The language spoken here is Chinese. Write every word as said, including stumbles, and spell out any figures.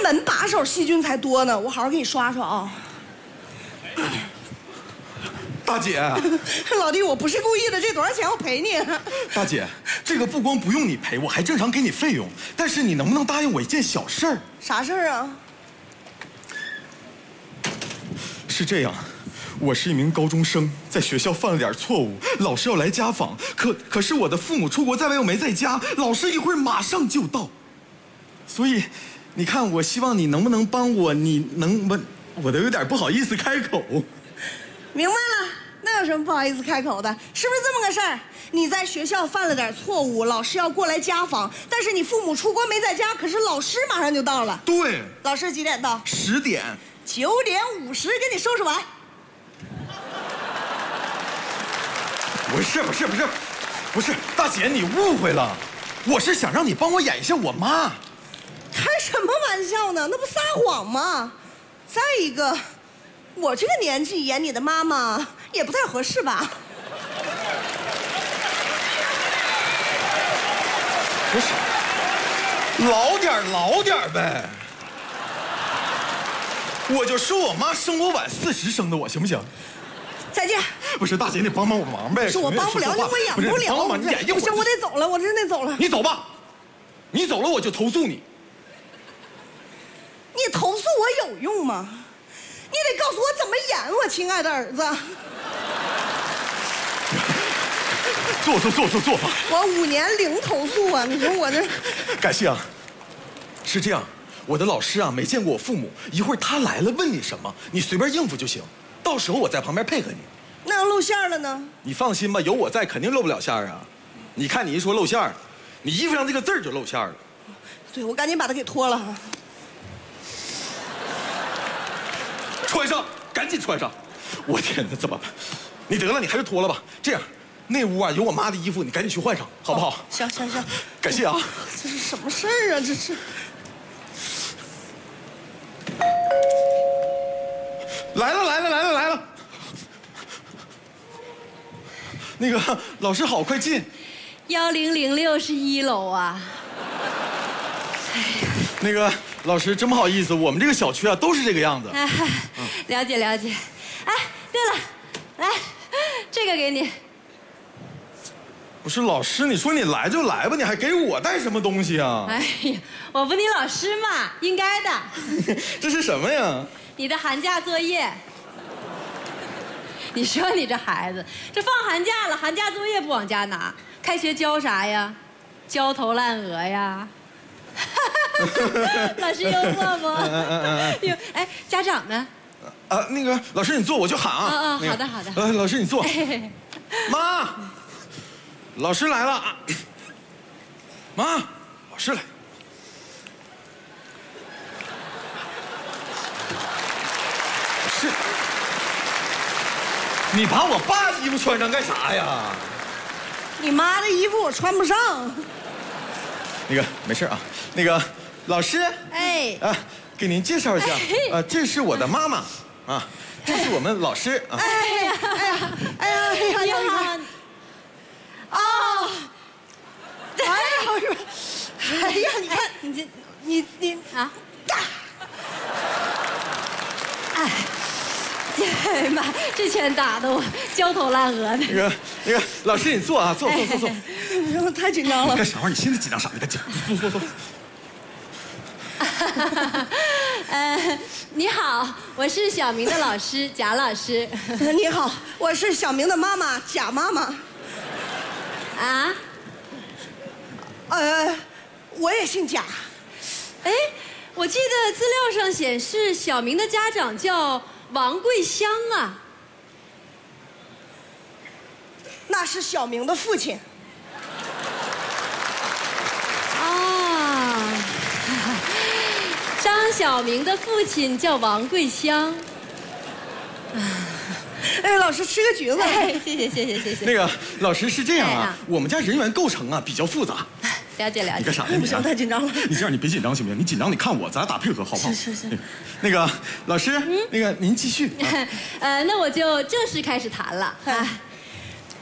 门把手细菌才多呢。我好好给你刷刷啊。 大姐， 老弟，我不是故意的，这多少钱我赔你。 大姐，这个不光不用你赔，我还正常给你费用。但是你能不能答应我一件小事儿？ 啥事儿啊？ 是这样，我是一名高中生，在学校犯了点错误，老师要来家访，可可是我的父母出国在外又没在家，老师一会儿马上就到，所以，你看，我希望你能不能帮我？你能不？我都有点不好意思开口。 明白了，那有什么不好意思开口的？是不是这么个事儿？你在学校犯了点错误，老师要过来家访，但是你父母出国没在家，可是老师马上就到了。 对， 老师几点到？ 十点。 九点五十给你收拾完。 不是不是不是，不是，大姐你误会了，我是想让你帮我演一下我妈。 开什么玩笑呢？那不撒谎吗？再一个，我这个年纪演你的妈妈也不太合适吧？ 不是，老点老点呗。我就说我妈生我晚四十生的我，行不行？ 再见。 不是大姐，你帮帮我忙呗。 是我帮不了你，我演不了。 帮忙，你演一会儿。 不行，我得走了，我真得走了。 你走吧，你走了我就投诉你。 你投诉我有用吗？你得告诉我怎么演，我亲爱的儿子。 坐坐坐坐坐吧。 我五年零投诉啊！你说我这…… 感谢啊。是这样，我的老师啊没见过我父母，一会儿他来了问你什么，你随便应付就行。到时候我在旁边配合你。 那要露馅了呢？ 你放心吧，有我在，肯定露不了馅儿啊。你看你一说露馅儿，你衣服上这个字儿就露馅儿了。 对，我赶紧把它给脱了。 穿上，赶紧穿上！我天哪，怎么办？你得了，你还是脱了吧。这样，那屋啊有我妈的衣服，你赶紧去换上，好不好？ 哦、行行行， 感谢啊。 这是什么事儿啊？这是。 来了来了来了来了。那个老师好，快进。 幺零零六是一楼啊。 哎呀，那个老师真不好意思，我们这个小区啊都是这个样子。 哎，嗯、了解了解。哎，对了，来，这个给你。 不是老师，你说你来就来吧，你还给我带什么东西啊？ 哎呀，我不你老师嘛，应该的。 这是什么呀？ 你的寒假作业。你说你这孩子，这放寒假了，寒假作业不往家拿，开学教啥呀？焦头烂额呀。老师幽默不？哟，哎，家长呢？ 啊，那个老师你坐，我就喊啊。 啊啊，好的好的。 呃，老师你坐。妈，老师来了。妈，老师来。是。你把我爸的衣服穿上干啥呀？ 你妈的衣服我穿不上。 那个没事啊，那个老师， 哎， 啊，给您介绍一下，啊，这是我的妈妈，啊，这是我们老师啊。 哎呀，哎呀，哎呀，哎呀， 你好。 哦，哎呀，哎呀，你看你这，你你啊， 哎。哎呀妈，这拳打得我焦头烂额的。 那个，那个，老师你坐啊，坐坐坐坐。 我太紧张了。 干啥玩意儿？你现在紧张啥？你赶紧坐坐坐。 呃，你好，我是小明的老师贾老师。 你好，我是小明的妈妈贾妈妈。 啊？ 呃，我也姓贾。 哎，我记得资料上显示小明的家长叫王桂香啊。 那是小明的父亲。 啊，张小明的父亲叫王桂香。 哎，老师吃个橘子。 哎，谢谢谢谢谢谢。 那个老师是这样啊，我们家人员构成啊比较复杂。 了解了解。 你干啥呢？ 不行，太紧张了。 你这样，你别紧张行不行？你紧张，你看我，咱俩打配合，好不好？ 是是是。 那个老师，那个您继续。 呃，那我就正式开始谈了啊。